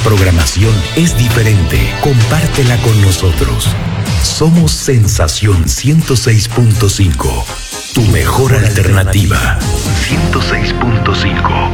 programación es diferente. Compártela con nosotros. Somos Sensación 106.5. Tu mejor alternativa. 106.5.